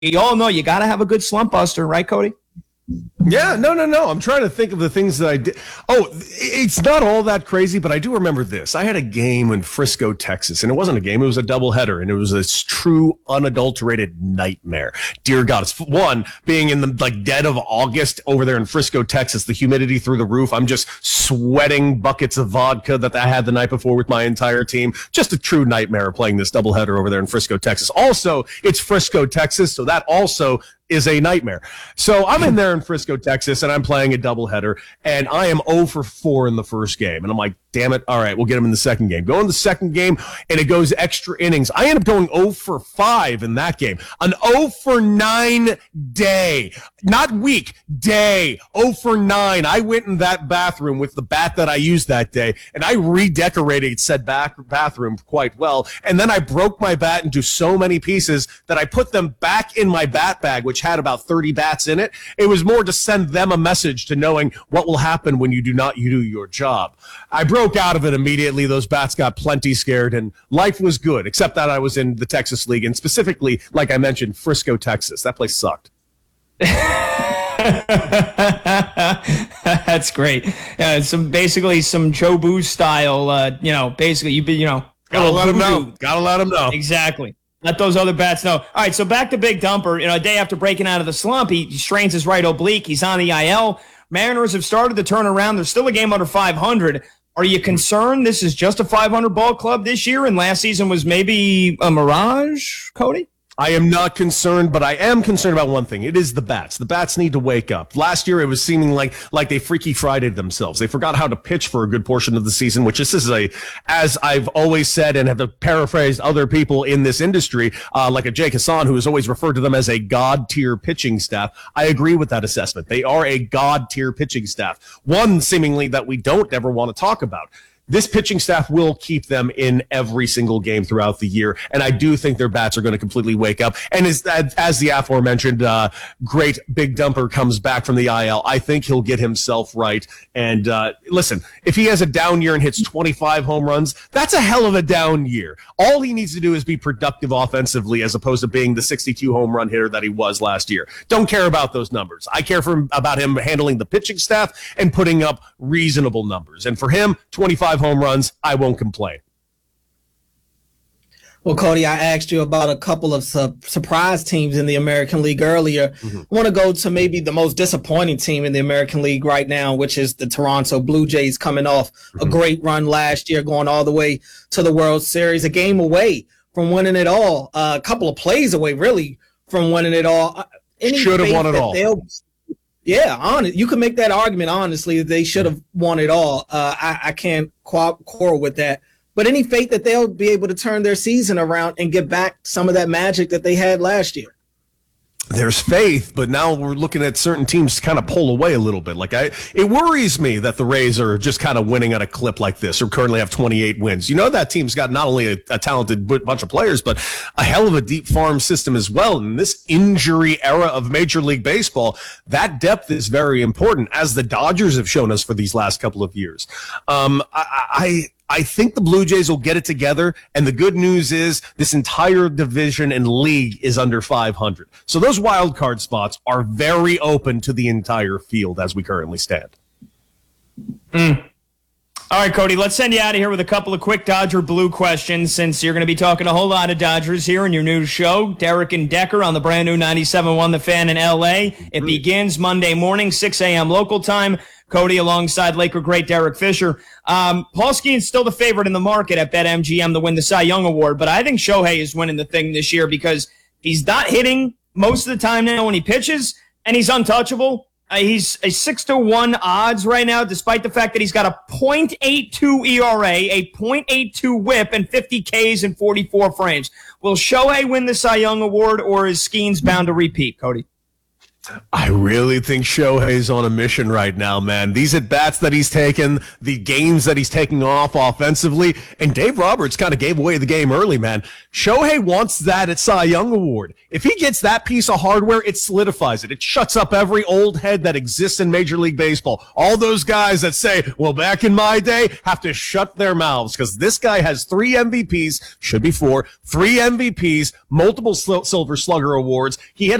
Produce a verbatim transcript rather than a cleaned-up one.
you all know you got to have a good slump buster, right, Cody? Yeah, no, no, no. I'm trying to think of the things that I did. Oh, it's not all that crazy, but I do remember this. I had a game in Frisco, Texas, and it wasn't a game. It was a doubleheader, and it was a true, unadulterated nightmare. Dear God, it's one, being in the like dead of August over there in Frisco, Texas, the humidity through the roof. I'm just sweating buckets of vodka that I had the night before with my entire team. Just a true nightmare playing this doubleheader over there in Frisco, Texas. Also, it's Frisco, Texas, so that also is a nightmare. So I'm in there in Frisco, Texas, and I'm playing a doubleheader, and I am zero for four in the first game. And I'm like, damn it, all right, we'll get him in the second game. Go in the second game, and it goes extra innings. I end up going zero for five in that game. An zero for nine day. Not week, day. zero for nine. I went in that bathroom with the bat that I used that day, and I redecorated said back bathroom quite well. And then I broke my bat into so many pieces that I put them back in my bat bag, which had about thirty bats in it. It was more to send them a message to knowing what will happen when you do not you do your job. I broke out of it immediately. Those bats got plenty scared, and life was good, except that I was in the Texas League, and specifically, like I mentioned, Frisco, Texas. That place sucked. That's great. Yeah, some basically some Joe Boo style. Uh, you know, basically you've been, you know, gotta let him know. Gotta let him know. Exactly. Let those other bats know. All right, so back to Big Dumper. You know, a day after breaking out of the slump, he strains his right oblique. He's on the I L. Mariners have started to turn around. They're still a game under five hundred. Are you concerned this is just a five hundred ball club this year and last season was maybe a mirage, Cody? I am not concerned, but I am concerned about one thing. It is the bats. The bats need to wake up. Last year, it was seeming like like they freaky Friday themselves. They forgot how to pitch for a good portion of the season, which this is a, as I've always said and have paraphrased other people in this industry, uh, like a Jake Hassan, who has always referred to them as a god-tier pitching staff. I agree with that assessment. They are a god-tier pitching staff. One seemingly that we don't ever want to talk about. This pitching staff will keep them in every single game throughout the year, and I do think their bats are going to completely wake up. And as, as the aforementioned uh, great Big Dumper comes back from the I L, I think he'll get himself right. And uh, listen, if he has a down year and hits twenty-five home runs, that's a hell of a down year. All he needs to do is be productive offensively as opposed to being the sixty-two home run hitter that he was last year. Don't care about those numbers. I care for him, about him handling the pitching staff and putting up reasonable numbers. And for him, twenty-five home runs, I won't complain. Well, Cody, I asked you about a couple of su- surprise teams in the American League earlier. Mm-hmm. I want to go to maybe the most disappointing team in the American League right now, which is the Toronto Blue Jays, coming off mm-hmm. a great run last year, going all the way to the World Series, a game away from winning it all, uh, a couple of plays away, really, from winning it all. Should have won it all. Yeah, honest. You can make that argument, honestly, that they should have won it all. Uh, I, I can't qu- quarrel with that. But any faith that they'll be able to turn their season around and get back some of that magic that they had last year? There's faith, but now we're looking at certain teams kind of pull away a little bit. Like I, it worries me that the Rays are just kind of winning at a clip like this, or currently have twenty-eight wins. You know, that team's got not only a, a talented bunch of players, but a hell of a deep farm system as well. In this injury era of Major League Baseball, that depth is very important, as the Dodgers have shown us for these last couple of years. Um, I, I I think the Blue Jays will get it together, and the good news is this entire division and league is under five hundred. So those wild card spots are very open to the entire field as we currently stand. Mm. All right, Cody, let's send you out of here with a couple of quick Dodger Blue questions, since you're going to be talking a whole lot of Dodgers here in your new show, Derek and Decker on the brand new ninety-seven point one The Fan in L A. It begins Monday morning, six a.m. local time. Cody alongside Laker great Derek Fisher. Um, Paul Skeens still the favorite in the market at BetMGM to win the Cy Young Award, but I think Shohei is winning the thing this year because he's not hitting most of the time now when he pitches, and he's untouchable. Uh, he's a six to one odds right now, despite the fact that he's got a point eight two E R A, a point eight two whip, and fifty Ks in forty-four frames. Will Shohei win the Cy Young Award, or is Skeens bound to repeat, Cody? I really think Shohei's on a mission right now, man. These at-bats that he's taken, the games that he's taking off offensively, and Dave Roberts kind of gave away the game early, man. Shohei wants that at Cy Young Award. If he gets that piece of hardware, it solidifies it. It shuts up every old head that exists in Major League Baseball. All those guys that say, well, back in my day, have to shut their mouths because this guy has three M V Ps, should be four, three M V Ps, multiple Silver Slugger awards. He had